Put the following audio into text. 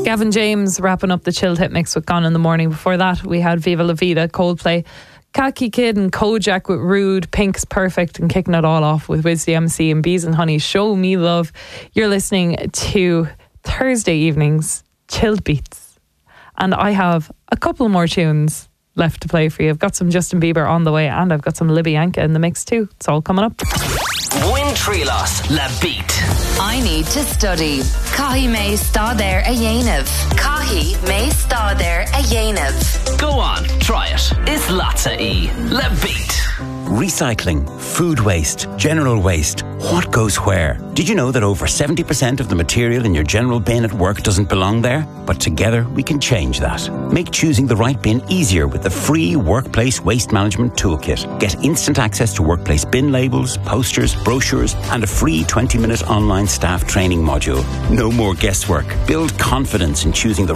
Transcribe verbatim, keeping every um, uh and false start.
Gavin James wrapping up the chilled hit mix with Gone in the Morning. Before that, we had Viva La Vida, Coldplay, Khaki Kid and Kojak with Rude, Pink's Perfect, and kicking it all off with Wiz D M C and Bees and Honey, Show Me Love. You're listening to Thursday evenings Chilled Beats, and I have a couple more tunes left to play for you. I've got some Justin Bieber on the way, and I've got some Libby Yanka in the mix too. It's all coming up. Win Trilos La Beat. I need to study. Cahi me sta there a dhéanamh. Cahi me sta there a dhéanamh. Go on, try it. It's Latza E. La Beat. Recycling, food waste, general waste. What goes where? Did you know that over seventy percent of the material in your general bin at work doesn't belong there? But together we can change that. Make choosing the right bin easier with the free Workplace Waste Management Toolkit. Get instant access to workplace bin labels, posters, brochures, and a free twenty minute online staff training module. No more guesswork. Build confidence in choosing the